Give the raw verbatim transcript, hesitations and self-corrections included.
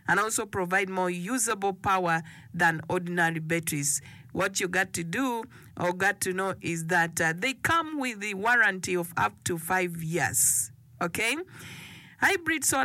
and also provide more usable power than ordinary batteries. What you got to do or got to know is that uh, they come with the warranty of up to five years. Okay? Hybrid solar